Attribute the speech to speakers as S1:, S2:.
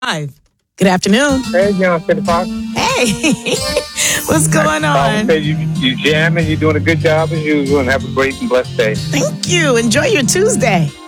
S1: Good afternoon.
S2: Hey, John City Fox.
S1: Hey, what's going on?
S2: You jamming. You're doing a good job as usual, and have a great and blessed day.
S1: Thank you. Enjoy your Tuesday.